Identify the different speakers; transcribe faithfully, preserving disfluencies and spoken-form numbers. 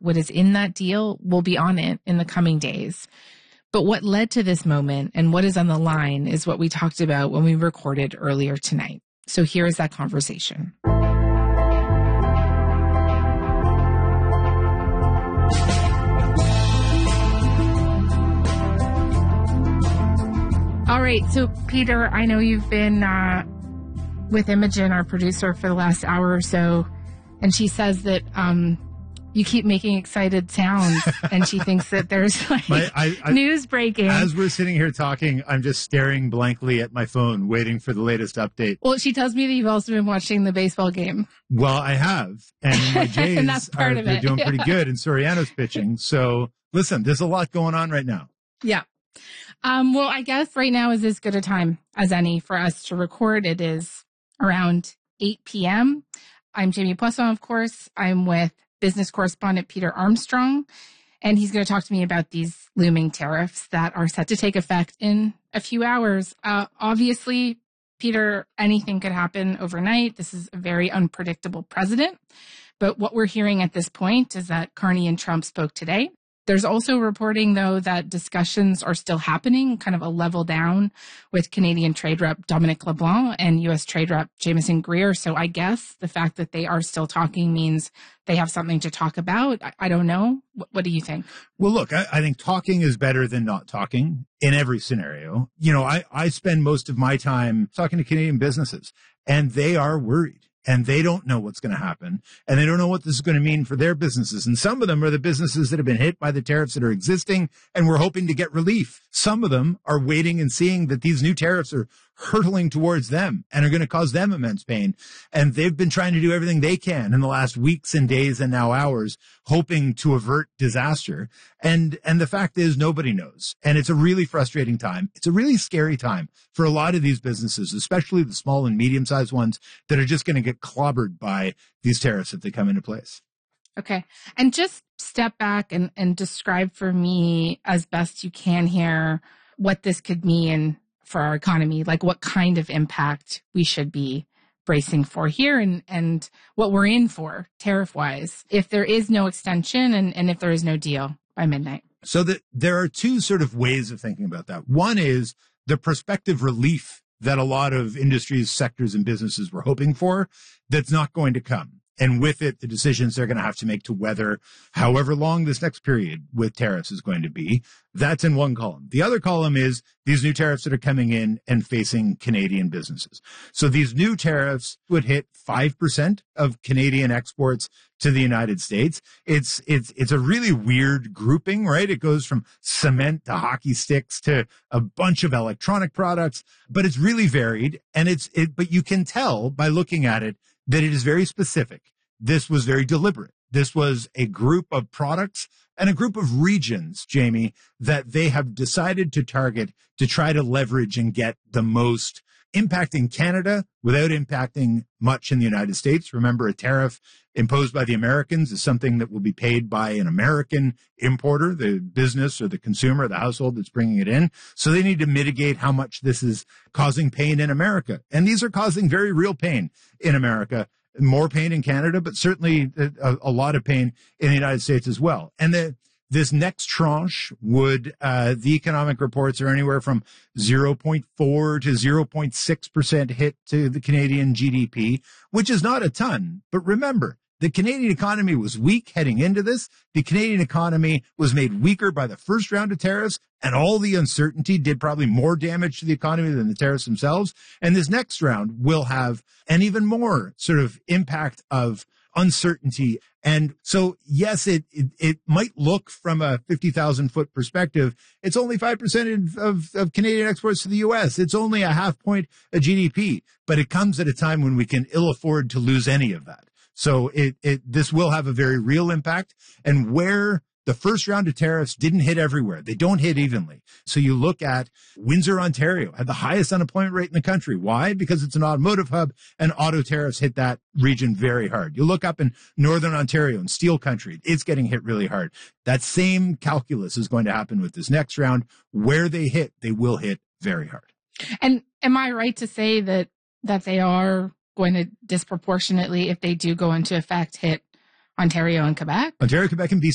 Speaker 1: what is in that deal. We'll be on it in the coming days. But what led to this moment and what is on the line is what we talked about when we recorded earlier tonight. So here is that conversation. All right. So, Peter, I know you've been uh, with Imogen, our producer, for the last hour or so, and she says that um, you keep making excited sounds, and she thinks that there's like my, I, I, news breaking.
Speaker 2: As we're sitting here talking, I'm just staring blankly at my phone, waiting for the latest update.
Speaker 1: Well, she tells me that you've also been watching the baseball game.
Speaker 2: Well, I have, and my Jays
Speaker 1: and that's part
Speaker 2: are
Speaker 1: of
Speaker 2: they're
Speaker 1: it.
Speaker 2: doing
Speaker 1: Yeah.
Speaker 2: pretty good, and Soriano's pitching. So, listen, there's a lot going on right now.
Speaker 1: Yeah. Um, well, I guess right now is as good a time as any for us to record. It is around eight p.m. I'm Jamie Poisson, of course. I'm with business correspondent Peter Armstrong, and he's going to talk to me about these looming tariffs that are set to take effect in a few hours. Uh, obviously, Peter, anything could happen overnight. This is a very unpredictable president. But what we're hearing at this point is that Carney and Trump spoke today. There's also reporting, though, that discussions are still happening, kind of a level down with Canadian Trade Rep Dominic LeBlanc and U S Trade Rep Jameson Greer. So I guess the fact that they are still talking means they have something to talk about. I, I don't know. What, what do you think?
Speaker 2: Well, look, I, I think talking is better than not talking in every scenario. You know, I, I spend most of my time talking to Canadian businesses, and they are worried. And they don't know what's going to happen. And they don't know what this is going to mean for their businesses. And some of them are the businesses that have been hit by the tariffs that are existing, and we're hoping to get relief. Some of them are waiting and seeing that these new tariffs are hurtling towards them and are going to cause them immense pain. And they've been trying to do everything they can in the last weeks and days and now hours, hoping to avert disaster. And, and the fact is nobody knows. And it's a really frustrating time. It's a really scary time for a lot of these businesses, especially the small and medium sized ones that are just going to get clobbered by these tariffs if they come into place.
Speaker 1: Okay. And just step back and, and describe for me as best you can here what this could mean for our economy, like what kind of impact we should be bracing for here and, and what we're in for tariff-wise if there is no extension and, and if there is no deal by midnight.
Speaker 2: So that there are two sort of ways of thinking about that. One is the prospective relief that a lot of industries, sectors, and businesses were hoping for that's not going to come. And with it, the decisions they're going to have to make to weather however long this next period with tariffs is going to be. That's in one column. The other column is these new tariffs that are coming in and facing Canadian businesses. So these new tariffs would hit five percent of Canadian exports to the United States. It's, it's, it's a really weird grouping, right? It goes from cement to hockey sticks to a bunch of electronic products, but it's really varied. And it's, it, but you can tell by looking at it that it is very specific. This was very deliberate. This was a group of products and a group of regions, Jamie, that they have decided to target to try to leverage and get the most impact in Canada without impacting much in the United States. Remember, a tariff imposed by the Americans is something that will be paid by an American importer, the business or the consumer, the household that's bringing it in. So they need to mitigate how much this is causing pain in America. And these are causing very real pain in America, more pain in Canada, but certainly a, a lot of pain in the United States as well. And the This next tranche would, uh, the economic reports are anywhere from zero point four to zero point six percent hit to the Canadian G D P, which is not a ton. But remember, the Canadian economy was weak heading into this. The Canadian economy was made weaker by the first round of tariffs, and all the uncertainty did probably more damage to the economy than the tariffs themselves. And this next round will have an even more sort of impact of uncertainty. And so, yes, it, it, it might look from a fifty thousand foot perspective, it's only five percent of, of Canadian exports to the U S. It's only a half point of G D P, but it comes at a time when we can ill afford to lose any of that. So it, it, this will have a very real impact. And where the first round of tariffs didn't hit everywhere, they don't hit evenly. So you look at Windsor, Ontario, had the highest unemployment rate in the country. Why? Because it's an automotive hub, and auto tariffs hit that region very hard. You look up in Northern Ontario and steel country, it's getting hit really hard. That same calculus is going to happen with this next round. Where they hit, they will hit very hard.
Speaker 1: And am I right to say that that they are going to disproportionately, if they do go into effect, hit Ontario and Quebec?
Speaker 2: Ontario, Quebec, and B C